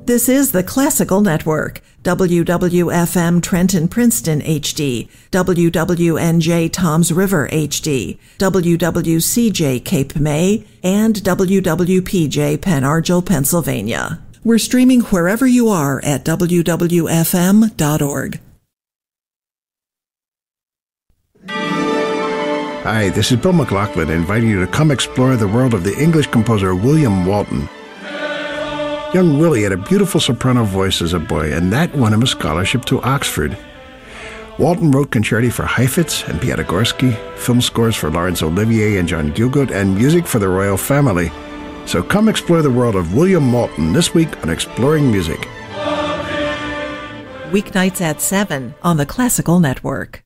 This is the Classical Network, WWFM Trenton Princeton HD, WWNJ Toms River HD, WWCJ Cape May, and WWPJ Penargil, Pennsylvania. We're streaming wherever you are at wwfm.org. Hi, this is Bill McLaughlin inviting you to come explore the world of the English composer William Walton. Young Willie had a beautiful soprano voice as a boy, and that won him a scholarship to Oxford. Walton wrote concerti for Heifetz and Piatigorsky, film scores for Laurence Olivier and John Gielgud, and music for the royal family. So come explore the world of William Walton this week on Exploring Music. Weeknights at 7 on the Classical Network.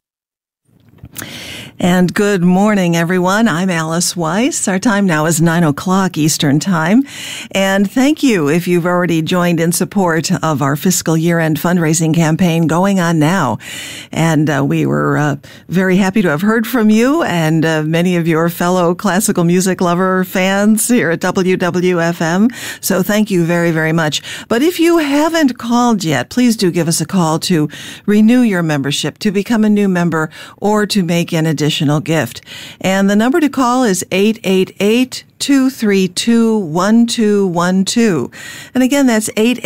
And good morning, everyone. I'm Alice Weiss. Our time now is 9 o'clock Eastern Time. And thank you if you've already joined in support of our fiscal year-end fundraising campaign going on now. And we were very happy to have heard from you and many of your fellow classical music lover fans here at WWFM. So thank you very, very much. But if you haven't called yet, please do give us a call to renew your membership, to become a new member, or to make an additional gift. And the number to call is 888-232-1212. And again, that's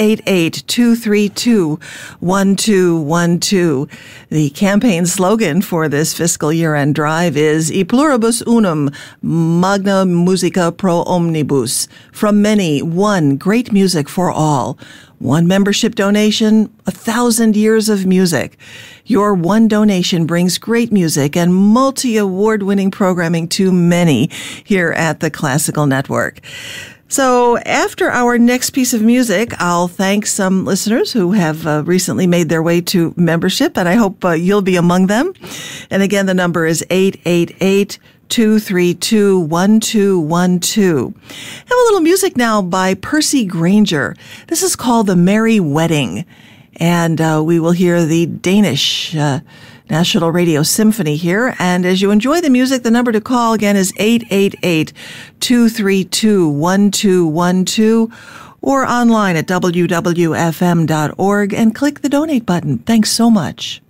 888-232-1212. The campaign slogan for this fiscal year-end drive is E pluribus unum, magna musica pro omnibus. From many, one, great music for all. One membership donation, 1,000 years of music. Your one donation brings great music and multi-award-winning programming to many here at the Classical Network. So after our next piece of music, I'll thank some listeners who have recently made their way to membership, and I hope you'll be among them. And again, the number is 888-232-1212. Have a little music now by Percy Grainger. This is called The Merry Wedding. And we will hear the Danish National Radio Symphony here. And as you enjoy the music, the number to call again is 888-232-1212 or online at wwfm.org and click the donate button. Thanks so much.